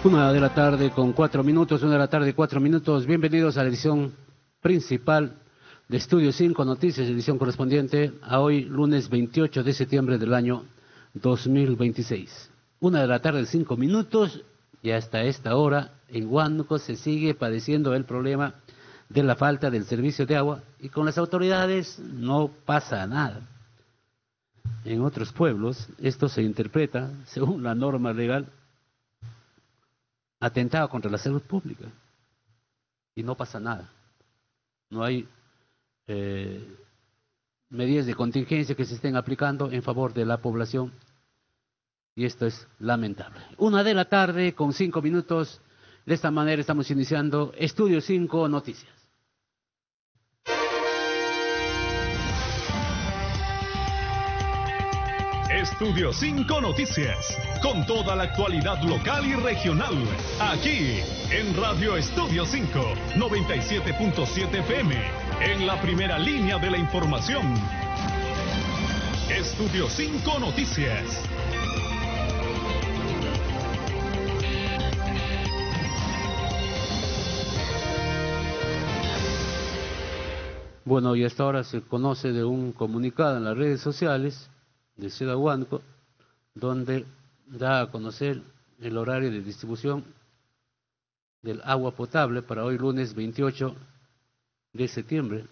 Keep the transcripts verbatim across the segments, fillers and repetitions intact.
Una de la tarde con cuatro minutos, una de la tarde cuatro minutos. Bienvenidos a la edición principal de Estudio cinco Noticias, edición correspondiente a hoy, lunes veintiocho de septiembre del año dos mil veintiséis. Una de la tarde, cinco minutos, y hasta esta hora en Huánuco se sigue padeciendo el problema de la falta del servicio de agua y con las autoridades no pasa nada. En otros pueblos esto se interpreta, según la norma legal, atentado contra la salud pública y no pasa nada. No hay eh, medidas de contingencia que se estén aplicando en favor de la población y esto es lamentable. Una de la tarde con cinco minutos, de esta manera estamos iniciando Estudio cinco Noticias. Estudio cinco Noticias, con toda la actualidad local y regional, aquí en Radio Estudio cinco, noventa y siete punto siete F M, en la primera línea de la información. Estudio cinco Noticias. Bueno, y hasta ahora se conoce de un comunicado en las redes sociales de Ciudad Huánuco, donde da a conocer el horario de distribución del agua potable para hoy lunes veintiocho de septiembre.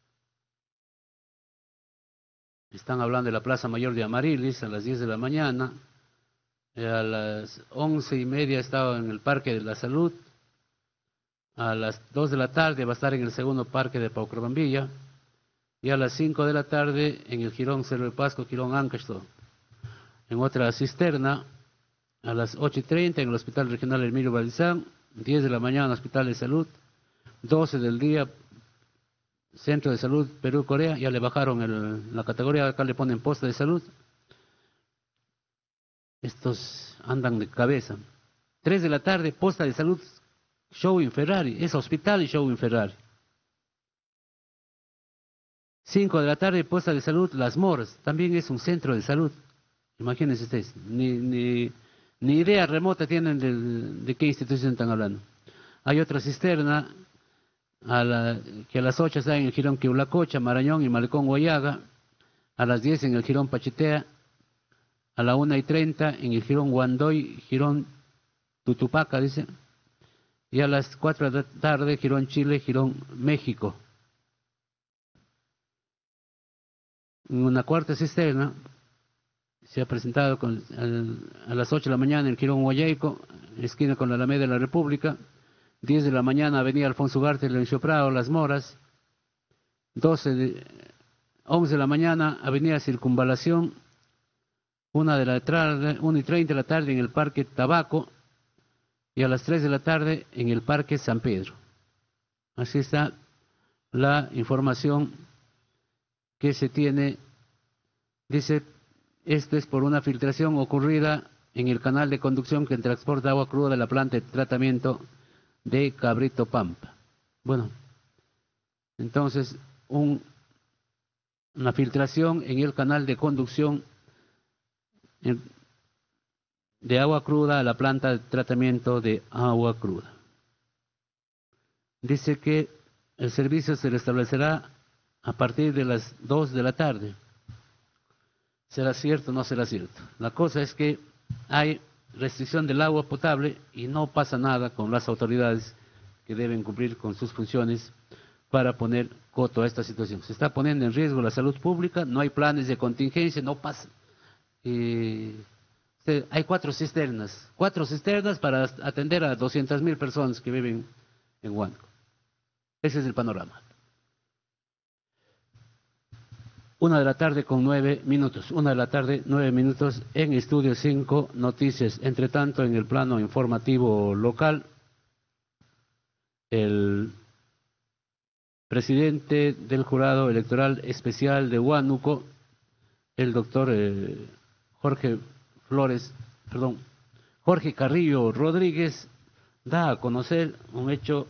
Están hablando de la Plaza Mayor de Amarilis a las diez de la mañana, a las once y media estaba en el Parque de la Salud, a las dos de la tarde va a estar en el segundo parque de Paucrobambilla, y a las cinco de la tarde en el Jirón Cerro de Pasco, Jirón Ancasto. En otra cisterna, a las ocho y treinta en el Hospital Regional Emilio Valdizán, diez de la mañana Hospital de Salud, doce del día Centro de Salud Perú-Corea, ya le bajaron el, la categoría, acá le ponen posta de salud. Estos andan de cabeza. tres de la tarde, posta de salud, show en Ferrari, es hospital y show en Ferrari. cinco de la tarde, posta de salud, Las Moras, también es un centro de salud. Imagínense ustedes, ni, ni, ni idea remota tienen de, de qué institución están hablando. Hay otra cisterna, a la, que a las ocho está en el Jirón Quiulacocha, Marañón y Malecón Guayaga, a las diez en el Jirón Pachitea, a la una y treinta en el Jirón Guandoy, Jirón Tutupaca, dice, y a las cuatro de la tarde, Jirón Chile, Jirón México. En una cuarta cisterna se ha presentado con, a, a las ocho de la mañana en el Jirón Guayaico, esquina con la Alameda de la República, diez de la mañana Avenida Alfonso Ugarte, Leoncio Prado, Las Moras, doce de, once de la mañana Avenida Circunvalación, una de la tarde, una y treinta de la tarde en el Parque Tabaco y a las tres de la tarde en el Parque San Pedro. Así está la información que se tiene. Dice, esto es por una filtración ocurrida en el canal de conducción que transporta agua cruda de la planta de tratamiento de Cabrito Pampa. Bueno, entonces un, una filtración en el canal de conducción en, de agua cruda a la planta de tratamiento de agua cruda. Dice que el servicio se restablecerá a partir de las dos de la tarde. ¿Será cierto o no será cierto? La cosa es que hay restricción del agua potable y no pasa nada con las autoridades que deben cumplir con sus funciones para poner coto a esta situación. Se está poniendo en riesgo la salud pública, no hay planes de contingencia, no pasa. Eh, hay cuatro cisternas, cuatro cisternas para atender a doscientas mil personas que viven en Huánuco. Ese es el panorama. Una de la tarde con nueve minutos. Una de la tarde, nueve minutos en Estudio cinco Noticias. Entre tanto, en el plano informativo local, el presidente del Jurado Electoral Especial de Huánuco, el doctor eh, Jorge Flores, perdón, Jorge Carrillo Rodríguez, da a conocer un hecho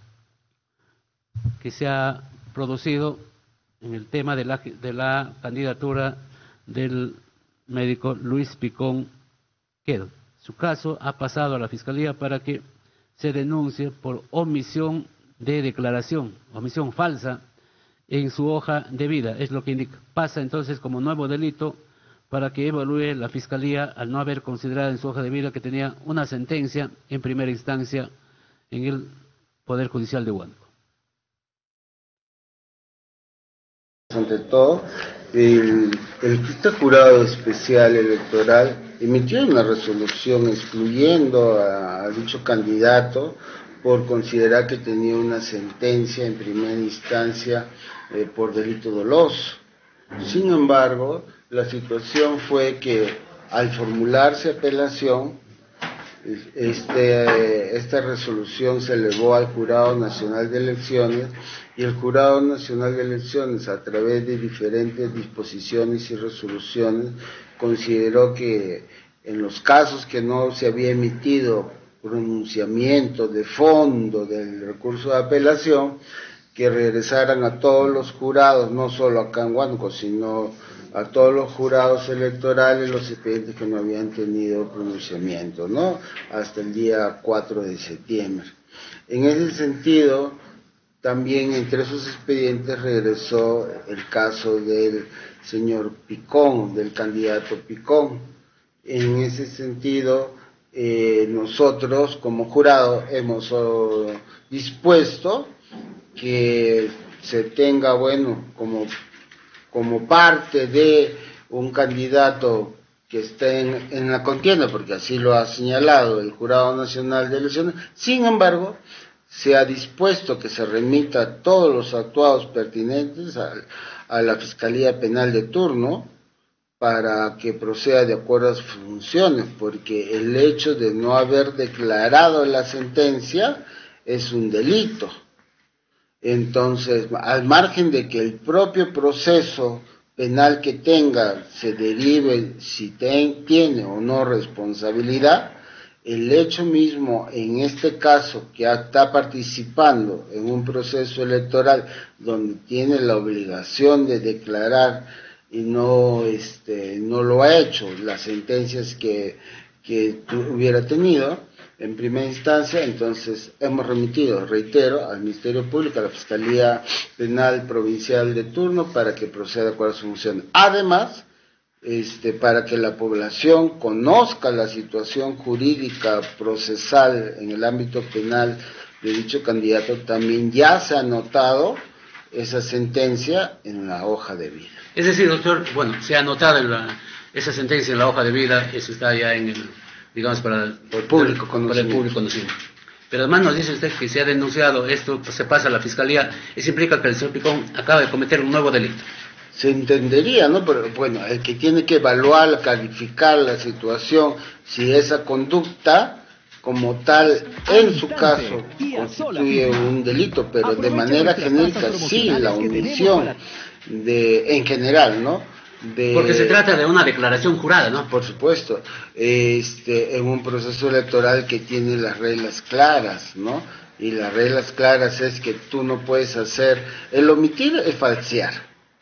que se ha producido en el tema de la, de la candidatura del médico Luis Picón Quedo. su caso ha pasado a la Fiscalía para que se denuncie por omisión de declaración, omisión falsa en su hoja de vida, es lo que indica. Pasa entonces como nuevo delito para que evalúe la Fiscalía al no haber considerado en su hoja de vida que tenía una sentencia en primera instancia en el Poder Judicial de Huánuco. Ante todo, el, el este jurado especial electoral emitió una resolución excluyendo a, a dicho candidato por considerar que tenía una sentencia en primera instancia eh, por delito doloso. Sin embargo, la situación fue que al formularse apelación, Este, esta resolución se elevó al Jurado Nacional de Elecciones y el Jurado Nacional de Elecciones, a través de diferentes disposiciones y resoluciones, consideró que en los casos que no se había emitido pronunciamiento de fondo del recurso de apelación, que regresaran a todos los jurados, no solo acá en Huánuco, sino a todos los jurados electorales, los expedientes que no habían tenido pronunciamiento, ¿no? Hasta el día cuatro de septiembre. En ese sentido, también entre esos expedientes regresó el caso del señor Picón, del candidato Picón. En ese sentido, eh, nosotros como jurado hemos oh, dispuesto que se tenga, bueno, como como parte de un candidato que esté en, en la contienda, porque así lo ha señalado el Jurado Nacional de Elecciones. Sin embargo, se ha dispuesto que se remita todos los actuados pertinentes a, a la Fiscalía Penal de turno para que proceda de acuerdo a sus funciones, porque el hecho de no haber declarado la sentencia es un delito. Entonces, al margen de que el propio proceso penal que tenga se derive si ten, tiene o no responsabilidad, el hecho mismo en este caso que está participando en un proceso electoral donde tiene la obligación de declarar y no, este, no lo ha hecho, las sentencias que, que hubiera tenido en primera instancia, entonces hemos remitido, reitero, al Ministerio Público, a la Fiscalía Penal Provincial de turno para que proceda de acuerdo a su función. Además, este, para que la población conozca la situación jurídica procesal en el ámbito penal de dicho candidato, también ya se ha anotado esa sentencia en la hoja de vida. Es decir, doctor, bueno, se ha anotado la, esa sentencia en la hoja de vida, eso está ya en el, digamos, para el, por público para el público conocimiento. Pero además nos dice usted que se ha denunciado, esto pues, se pasa a la Fiscalía, eso implica que el señor Picón acaba de cometer un nuevo delito. Se entendería, ¿no? Pero bueno, el que tiene que evaluar, calificar la situación, si esa conducta como tal, en su caso, constituye un delito, pero de manera genérica sí, la omisión de, en general, ¿no? De, porque se trata de una declaración jurada, ¿no? Por supuesto, este, en un proceso electoral que tiene las reglas claras, ¿no? Y las reglas claras es que tú no puedes hacer, el omitir es falsear,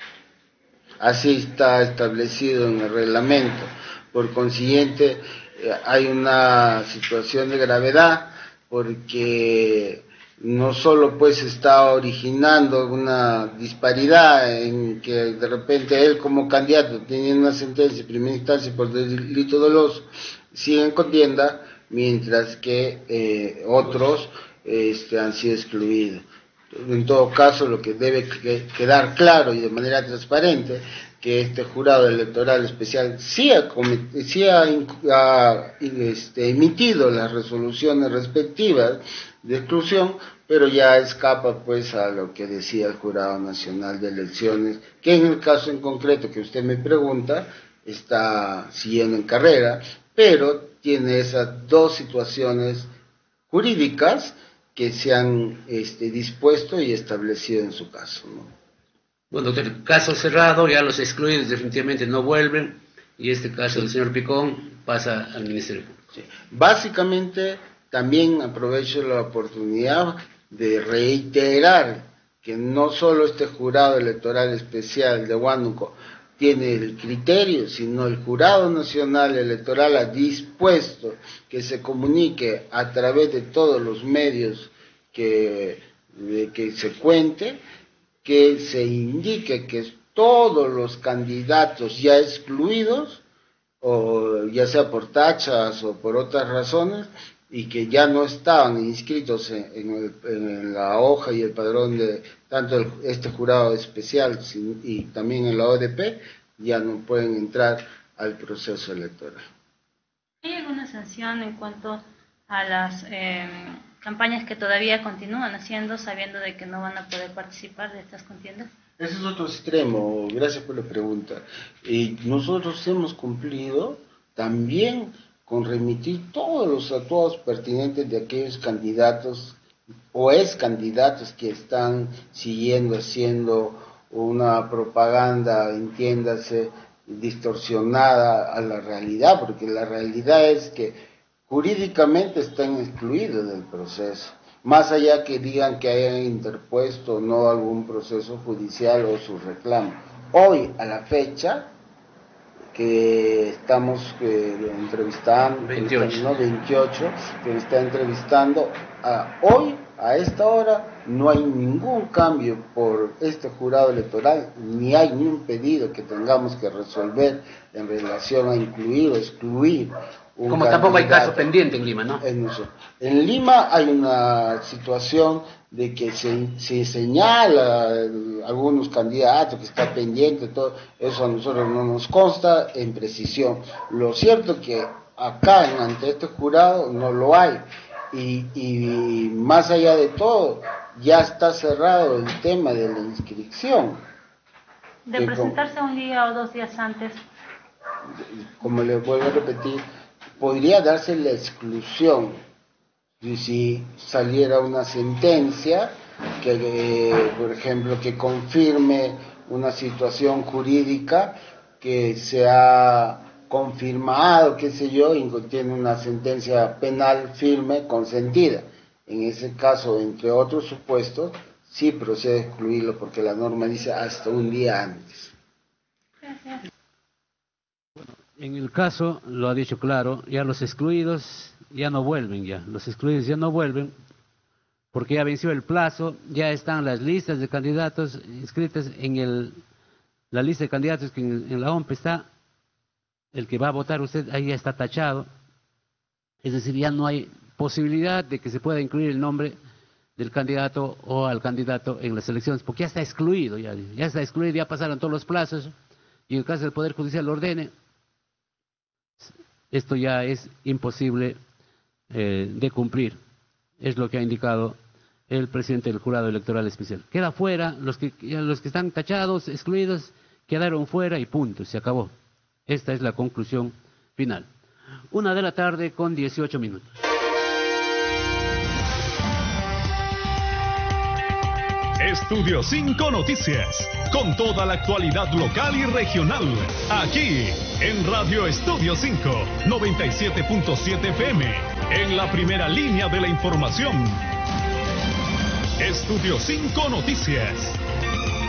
así está establecido en el reglamento. Por consiguiente, eh, hay una situación de gravedad porque no solo pues está originando una disparidad en que de repente él como candidato tiene una sentencia en primera instancia por delito doloso, sigue en contienda, mientras que eh, otros este, han sido excluidos. En todo caso, lo que debe quedar claro y de manera transparente, que este jurado electoral especial sí ha, sí ha, ha este, emitido las resoluciones respectivas de exclusión, pero ya escapa pues a lo que decía el Jurado Nacional de Elecciones, que en el caso en concreto que usted me pregunta, está siguiendo en carrera, pero tiene esas dos situaciones jurídicas que se han este, dispuesto y establecido en su caso, ¿no? Bueno, el caso cerrado, ya los excluidos definitivamente no vuelven, y este caso del señor Picón pasa al Ministerio Público. Sí. Básicamente, también aprovecho la oportunidad de reiterar que no solo este jurado electoral especial de Huánuco tiene el criterio, sino el Jurado Nacional Electoral ha dispuesto que se comunique a través de todos los medios que, de que se cuente, que se indique que todos los candidatos ya excluidos, o ya sea por tachas o por otras razones, y que ya no estaban inscritos en, en, el, en la hoja y el padrón de tanto el, este jurado especial y también en la O D P, ya no pueden entrar al proceso electoral. ¿Hay alguna sanción en cuanto a las eh, campañas que todavía continúan haciendo, sabiendo de que no van a poder participar de estas contiendas? Ese es otro extremo, gracias por la pregunta. Y nosotros hemos cumplido también con remitir todos los actuados pertinentes de aquellos candidatos o ex candidatos que están siguiendo haciendo una propaganda, entiéndase, distorsionada a la realidad, porque la realidad es que jurídicamente están excluidos del proceso, más allá que digan que hayan interpuesto o no algún proceso judicial o su reclamo. Hoy, a la fecha, que estamos eh, entrevistando, veintiocho. ¿no? veintiocho, que me está entrevistando, a hoy, a esta hora, no hay ningún cambio por este jurado electoral, ni hay ni un pedido que tengamos que resolver en relación a incluir o excluir un Como candidato. tampoco hay caso pendiente en Lima, ¿no? En, en Lima hay una situación de que se, se señala eh, algunos candidatos que está pendiente, todo eso a nosotros no nos consta en precisión. Lo cierto es que acá, en, ante este jurado, no lo hay. Y, y más allá de todo, ya está cerrado el tema de la inscripción. De presentarse como, un día o dos días antes. Como le vuelvo a repetir, podría darse la exclusión. Y si saliera una sentencia que, eh, por ejemplo, que confirme una situación jurídica que se ha confirmado, qué sé yo, y tiene una sentencia penal firme, consentida. En ese caso, entre otros supuestos, sí procede a excluirlo porque la norma dice hasta un día antes. Gracias. En el caso, lo ha dicho claro, ya los excluidos ya no vuelven ya, los excluidos ya no vuelven porque ya venció el plazo, ya están las listas de candidatos inscritas en el, la lista de candidatos que en, en la O M P está, el que va a votar usted ahí ya está tachado, es decir, ya no hay posibilidad de que se pueda incluir el nombre del candidato o al candidato en las elecciones, porque ya está excluido, ya, ya está excluido, ya pasaron todos los plazos, y en el caso del Poder Judicial lo ordene, esto ya es imposible eh, de cumplir, es lo que ha indicado el presidente del Jurado Electoral Especial. Queda fuera, los que, los que están tachados, excluidos, quedaron fuera y punto, se acabó. Esta es la conclusión final. Una de la tarde con dieciocho minutos. Estudio cinco Noticias, con toda la actualidad local y regional, aquí en Radio Estudio cinco, noventa y siete punto siete F M, en la primera línea de la información. Estudio cinco Noticias.